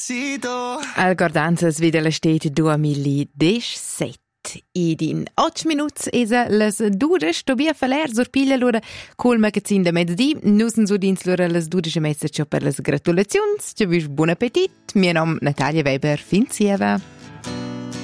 Al Gordanzas vede la state 2017. In 8 minuti esa las 2 stobia faler sorpiglia lura col magazin de mezzodì. Nusen so dins lura las 12 messa per las gratulazions. Ci vis buon appetit. Mio nom Natalia Weber, fin sieva.